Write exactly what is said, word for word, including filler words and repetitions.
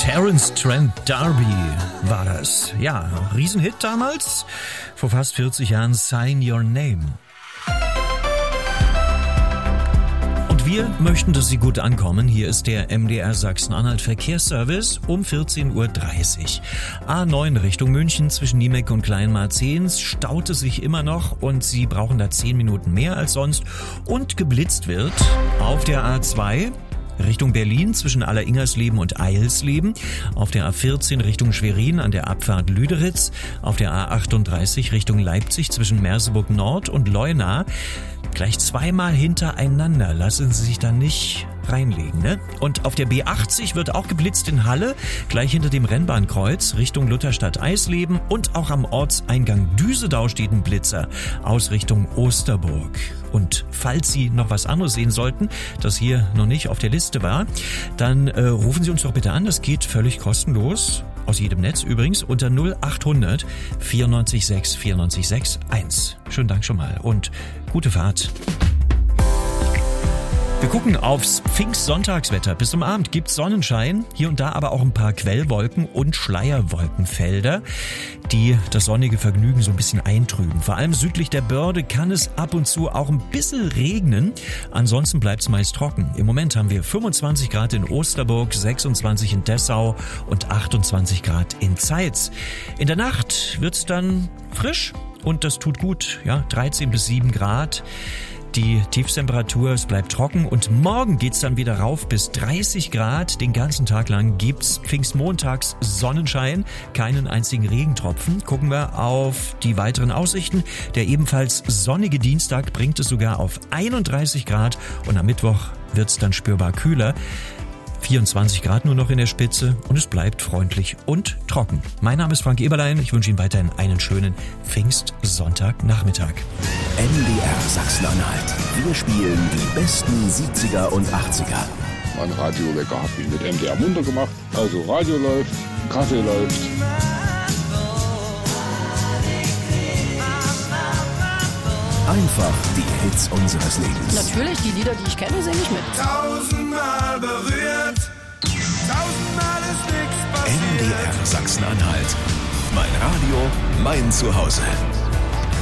Terence Trent D'Arby war das. Ja, Riesenhit damals, vor fast vierzig Jahren, Sign Your Name. Und wir möchten, dass Sie gut ankommen. Hier ist der M D R Sachsen-Anhalt Verkehrsservice um vierzehn Uhr dreißig. A neun Richtung München zwischen Niemek und Kleinmarzehns staut es sich immer noch und Sie brauchen da zehn Minuten mehr als sonst. Und geblitzt wird auf der A zwei Richtung Berlin zwischen Alleringers-Leben und Eilsleben, auf der A vierzehn Richtung Schwerin an der Abfahrt Lüderitz, auf der A achtunddreißig Richtung Leipzig zwischen Merseburg Nord und Leuna. Gleich zweimal hintereinander, lassen Sie sich da nicht reinlegen, ne? Und auf der B achtzig wird auch geblitzt in Halle, gleich hinter dem Rennbahnkreuz Richtung Lutherstadt-Eisleben, und auch am Ortseingang Düsedau steht ein Blitzer aus Richtung Osterburg. Und falls Sie noch was anderes sehen sollten, das hier noch nicht auf der Liste war, dann äh, rufen Sie uns doch bitte an, das geht völlig kostenlos. Aus jedem Netz übrigens unter null achthundert vierundneunzig sechs vierundneunzig sechs eins. Schönen Dank schon mal und gute Fahrt. Wir gucken aufs Pfingstsonntagswetter. Bis zum Abend gibt's Sonnenschein, hier und da aber auch ein paar Quellwolken und Schleierwolkenfelder, die das sonnige Vergnügen so ein bisschen eintrüben. Vor allem südlich der Börde kann es ab und zu auch ein bisschen regnen. Ansonsten bleibt's meist trocken. Im Moment haben wir fünfundzwanzig Grad in Osterburg, sechsundzwanzig in Dessau und achtundzwanzig Grad in Zeitz. In der Nacht wird's dann frisch und das tut gut, ja, dreizehn bis sieben Grad. Die Tiefstemperatur, es bleibt trocken und morgen geht's dann wieder rauf bis dreißig Grad. Den ganzen Tag lang gibt's Pfingstmontags Sonnenschein, keinen einzigen Regentropfen. Gucken wir auf die weiteren Aussichten. Der ebenfalls sonnige Dienstag bringt es sogar auf einunddreißig Grad und am Mittwoch wird's dann spürbar kühler. vierundzwanzig Grad nur noch in der Spitze und es bleibt freundlich und trocken. Mein Name ist Frank Eberlein. Ich wünsche Ihnen weiterhin einen schönen Pfingstsonntag-Nachmittag. M D R Sachsen-Anhalt. Wir spielen die besten siebziger und achtziger. Mein Radiowecker habe ich mit M D R munter gemacht. Also Radio läuft, Kaffee läuft. Einfach die Hits unseres Lebens. Natürlich, die Lieder, die ich kenne, singe ich mit. Tausendmal berührt, tausendmal ist nichts passiert. M D R Sachsen-Anhalt. Mein Radio, mein Zuhause.